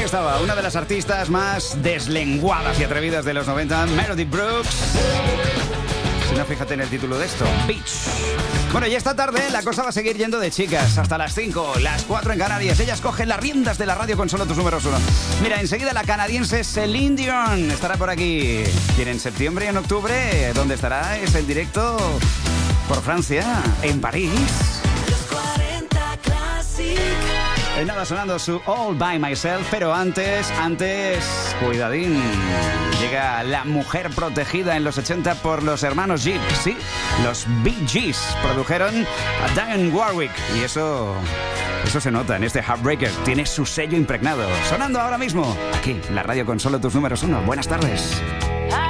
Ahí estaba, una de las artistas más deslenguadas y atrevidas de los 90, Melody Brooks. Si no, fíjate en el título de esto, Beach. Bueno, y esta tarde la cosa va a seguir yendo de chicas. Hasta las 5, las 4 en Canarias. Ellas cogen las riendas de la radio con solo tus números 1. Mira, enseguida la canadiense Celine Dion estará por aquí. Y en septiembre y en octubre, ¿dónde estará? Es el directo por Francia, en París. En nada, sonando su All By Myself. Pero antes, cuidadín. Llega la mujer protegida en los 80 por los hermanos Gibb. Sí, los Bee Gees produjeron a Dionne Warwick. Y eso se nota en este Heartbreaker. Tiene su sello impregnado. Sonando ahora mismo, aquí, en la radio con solo tus números 1. Buenas tardes.